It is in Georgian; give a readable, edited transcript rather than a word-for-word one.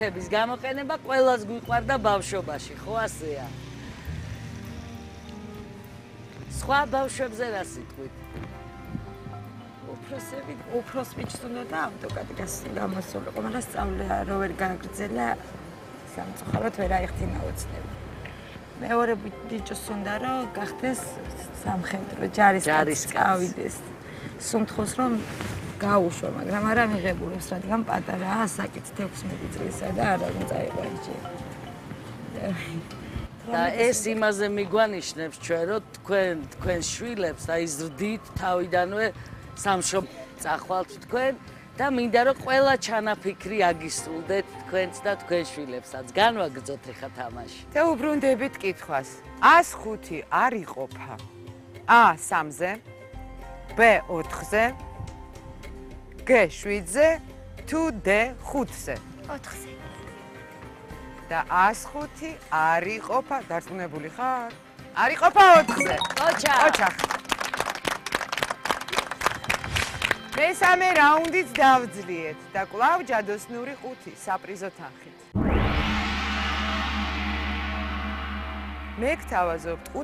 ეს გამოყენება ყველას გვიყვარდა ბავშვობაში, ხო ასეა? სხვა ბავშვებზე რა სიტყვით? უფროსები, უფროს ბიჭს უნდა და ავტოკატი გამოსულიყო, მაგრამ სწავლა რო ვერ გაგრძელა, სამწუხაროდ ვერ აიხთინა ოცნები. მეორე ბიჭს უნდა რომ გახდეს სამხედრო ჯარისკაცი წავიდეს. სუნთქოს რომ გაუშვა, მაგრამ არა მიღებულებს, რადგან პატარაა, საკითხი 16 წლისა და არ უნდა წაიყო ისე. და ეს იმაზე მიგვანიშნებს ჩვენ, რომ თქვენ შვილებს აი ზრდით თავიდანვე სამშობლო წახვალთ თქვენ და მინდა რომ ყველა ჩანაფიქრი აგისრულდეთ თქვენც და თქვენ შვილებსაც. განვაგრძოთ ეხა თამაში. და უბრუნდებით კითხვას. 105 არ იყოფა A 3-ზე, B 4-ზე, G 7-ზე, თუ D 5-ზე. 4-ზე. და 105 არ იყოფა, დარწმუნებული ხარ? არ იყოფა 4-ზე. ოჩახ. მესამე რაუნდიც დავძლიეთ და კვლავ ჯადოსნური 5 საპრიზო თანხით. მე გთავაზობთ